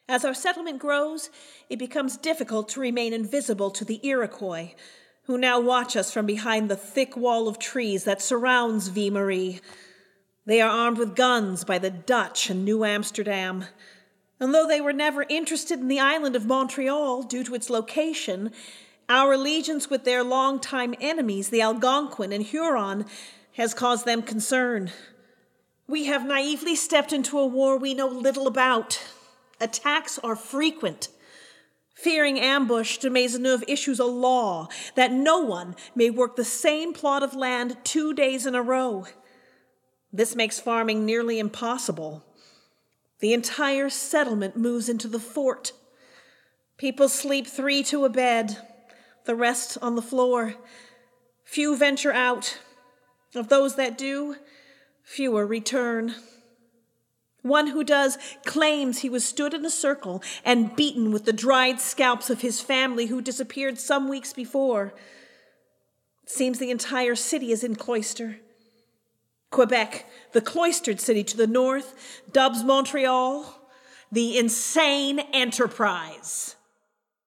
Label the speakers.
Speaker 1: As our settlement grows, it becomes difficult to remain invisible to the Iroquois, who now watch us from behind the thick wall of trees that surrounds Ville Marie. They are armed with guns by the Dutch in New Amsterdam. And though they were never interested in the island of Montreal due to its location, our allegiance with their longtime enemies, the Algonquin and Huron, has caused them concern. We have naively stepped into a war we know little about. Attacks are frequent. Fearing ambush, de Maisonneuve issues a law that no one may work the same plot of land 2 days in a row. This makes farming nearly impossible. The entire settlement moves into the fort. People sleep 3 to a bed, the rest on the floor. Few venture out. Of those that do, fewer return. One who does claims he was stood in a circle and beaten with the dried scalps of his family who disappeared some weeks before. It seems the entire city is in cloister. Quebec, the cloistered city to the north, dubs Montreal the insane enterprise.